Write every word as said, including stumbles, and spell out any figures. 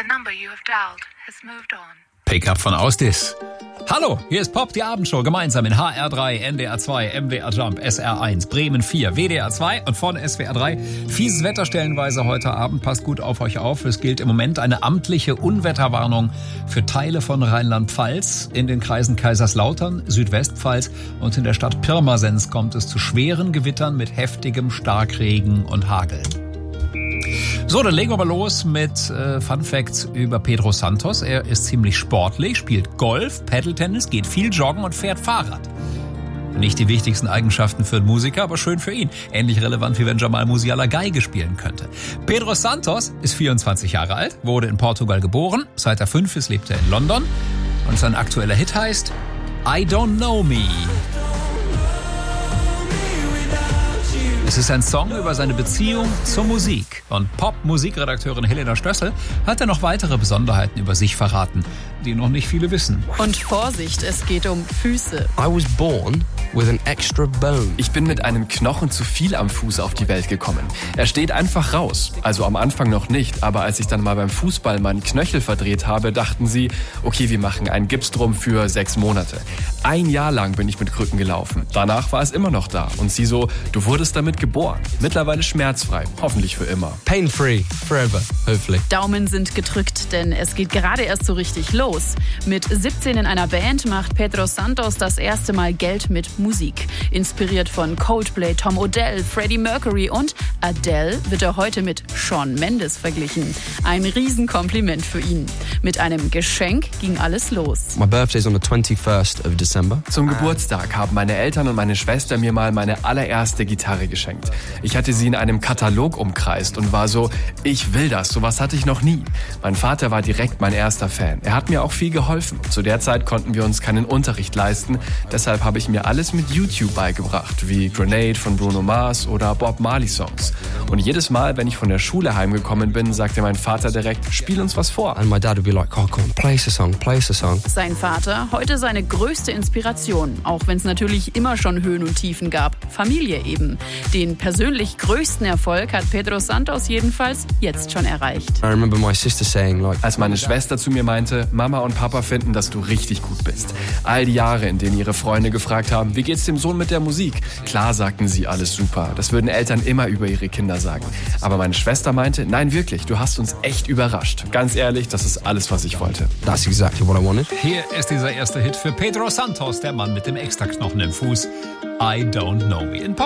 The number you have dialed has moved on. Pickup von Austis. Hallo, hier ist Pop, die Abendshow, gemeinsam in H R drei, N D R zwei, M D R Jump, S R eins, Bremen vier, W D R zwei und von S W R drei. Fieses Wetter stellenweise heute Abend, passt gut auf euch auf. Es gilt im Moment eine amtliche Unwetterwarnung für Teile von Rheinland-Pfalz. In den Kreisen Kaiserslautern, Südwestpfalz und in der Stadt Pirmasens kommt es zu schweren Gewittern mit heftigem Starkregen und Hagel. So, dann legen wir mal los mit äh, Fun Facts über Pedro Santos. Er ist ziemlich sportlich, spielt Golf, Paddletennis, geht viel joggen und fährt Fahrrad. Nicht die wichtigsten Eigenschaften für einen Musiker, aber schön für ihn. Ähnlich relevant, wie wenn Jamal Musiala Geige spielen könnte. Pedro Santos ist vierundzwanzig Jahre alt, wurde in Portugal geboren. Seit er fünf ist, lebt er in London. Und sein aktueller Hit heißt I Don't Know Me. Es ist ein Song über seine Beziehung zur Musik. Und Pop-Musikredakteurin Helena Stössel hat er noch weitere Besonderheiten über sich verraten, die noch nicht viele wissen. Und Vorsicht, es geht um Füße. I was born with an extra bone. Ich bin mit einem Knochen zu viel am Fuß auf die Welt gekommen. Er steht einfach raus. Also am Anfang noch nicht, aber als ich dann mal beim Fußball meinen Knöchel verdreht habe, dachten sie, okay, wir machen einen Gips drum für sechs Monate. Ein Jahr lang bin ich mit Krücken gelaufen. Danach war es immer noch da. Und sie so, du wurdest damit geboren. Mittlerweile schmerzfrei. Hoffentlich für immer. Pain-free, forever, hopefully. Daumen sind gedrückt, denn es geht gerade erst so richtig los. Mit siebzehn in einer Band macht Pedro Santos das erste Mal Geld mit Musik. Inspiriert von Coldplay, Tom Odell, Freddie Mercury und Adele wird er heute mit Shawn Mendes verglichen. Ein Riesenkompliment für ihn. Mit einem Geschenk ging alles los. My birthday's on the twenty-first of December. Zum Geburtstag haben meine Eltern und meine Schwester mir mal meine allererste Gitarre geschenkt. Ich hatte sie in einem Katalog umkreist und war so, ich will das, sowas hatte ich noch nie. Mein Vater war direkt mein erster Fan. Er hat mir auch viel geholfen. Zu der Zeit konnten wir uns keinen Unterricht leisten, deshalb habe ich mir alles mit YouTube beigebracht, wie Grenade von Bruno Mars oder Bob Marley Songs. Und jedes Mal, wenn ich von der Schule heimgekommen bin, sagte mein Vater direkt, spiel uns was vor. And my dad would be like, oh, come on, play us a song, play us a song. Sein Vater, heute seine größte Inspiration, auch wenn es natürlich immer schon Höhen und Tiefen gab. Familie eben. Den persönlich größten Erfolg hat Pedro Santos jedenfalls jetzt schon erreicht. I remember my sister saying, like, Als meine Schwester zu mir meinte, Mama und Papa finden, dass du richtig gut bist. All die Jahre, in denen ihre Freunde gefragt haben, wie geht's dem Sohn mit der Musik? Klar sagten sie, alles super. Das würden Eltern immer über ihre Kinder sagen. Aber meine Schwester meinte, nein wirklich, du hast uns echt überrascht. Ganz ehrlich, das ist alles, was ich wollte. that's exactly what I wanted. Hier ist dieser erste Hit für Pedro Santos, der Mann mit dem Extraknochen im Fuß. I Don't Know Me. In